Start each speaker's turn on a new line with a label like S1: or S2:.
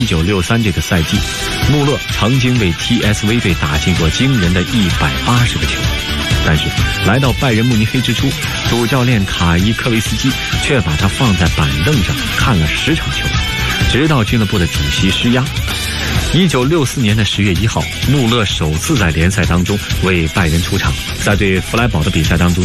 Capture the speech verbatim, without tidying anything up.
S1: 一九六三这个赛季，穆勒曾经为 T S V 队打进过惊人的一百八十个球，但是来到拜仁慕尼黑之初，主教练卡伊科维斯基却把他放在板凳上看了十场球，直到俱乐部的主席施压。一九六四年的十月一号，穆勒首次在联赛当中为拜仁出场，在对弗莱堡的比赛当中